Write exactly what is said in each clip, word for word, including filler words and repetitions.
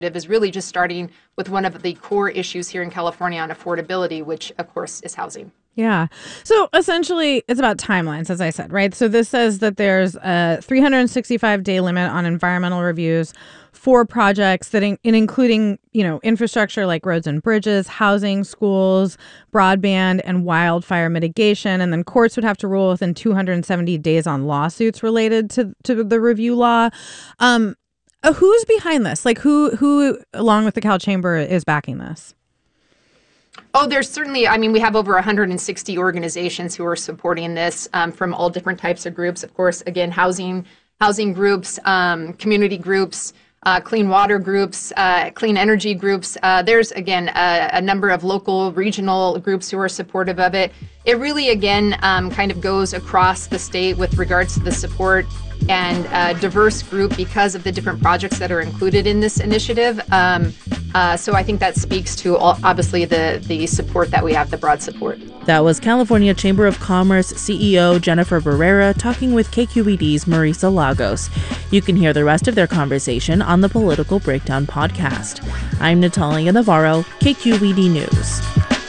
is really just starting with one of the core issues here in California on affordability, which, of course, is housing. Yeah. So essentially, it's about timelines, as I said, right? So this says that there's a three hundred sixty-five day limit on environmental reviews for projects that in, in including, you know, infrastructure like roads and bridges, housing, schools, broadband, and wildfire mitigation. And then courts would have to rule within two hundred seventy days on lawsuits related to, to the review law. Um, uh, who's behind this? Like who, who, along with the Cal Chamber, is backing this? Oh, there's certainly, I mean, we have over one hundred sixty organizations who are supporting this um, from all different types of groups. Of course, again, housing, housing groups, um, community groups, uh, clean water groups, uh, clean energy groups. Uh, there's, again, a, a number of local, regional groups who are supportive of it. It really, again, um, kind of goes across the state with regards to the support and a diverse group because of the different projects that are included in this initiative. Um, uh, so I think that speaks to all, obviously the, the support that we have, the broad support. That was California Chamber of Commerce C E O Jennifer Barrera talking with K Q E D's Marisa Lagos. You can hear the rest of their conversation on the Political Breakdown podcast. I'm Natalia Navarro, K Q E D News.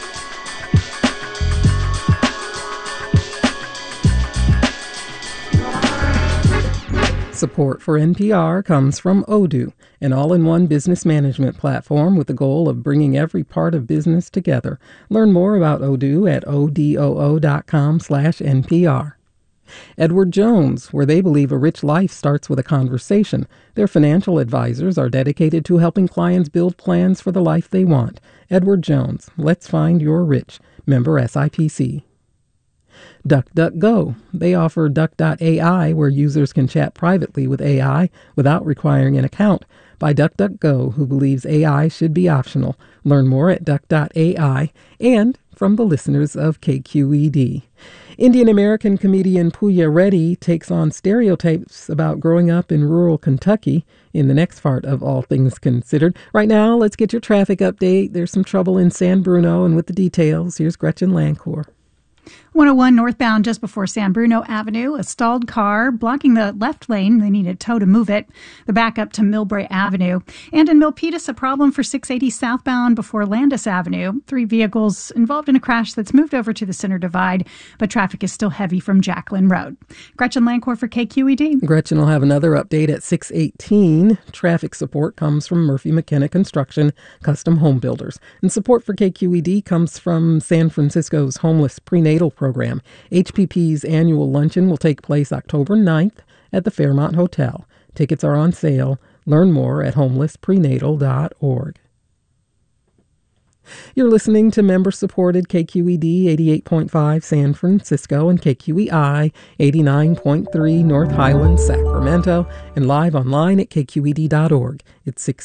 Support for N P R comes from Odoo, an all-in-one business management platform with the goal of bringing every part of business together. Learn more about Odoo at odoo.com slash NPR. Edward Jones, where they believe a rich life starts with a conversation. Their financial advisors are dedicated to helping clients build plans for the life they want. Edward Jones, let's find your rich. Member S I P C. DuckDuckGo. They offer Duck dot A I, where users can chat privately with A I without requiring an account. By DuckDuckGo, who believes A I should be optional. Learn more at Duck dot A I and from the listeners of K Q E D. Indian-American comedian Pooya Reddy takes on stereotypes about growing up in rural Kentucky in the next part of All Things Considered. Right now, let's get your traffic update. There's some trouble in San Bruno, and with the details, here's Gretchen Lancourt. one oh one northbound just before San Bruno Avenue, a stalled car blocking the left lane. They need a tow to move it. The backup to Millbrae Avenue. And in Milpitas, a problem for six eighty southbound before Landis Avenue. Three vehicles involved in a crash that's moved over to the center divide, but traffic is still heavy from Jacqueline Road. Gretchen Lancourt for K Q E D. Gretchen will have another update at six eighteen. Traffic support comes from Murphy McKenna Construction, Custom Home Builders. And support for K Q E D comes from San Francisco's Homeless Prenatal Program. H P P's annual luncheon will take place October ninth at the Fairmont Hotel. Tickets are on sale. Learn more at homeless prenatal dot org. You're listening to member-supported K Q E D eighty-eight point five San Francisco and K Q E I eighty-nine point three North Highlands, Sacramento, and live online at K Q E D dot org. It's six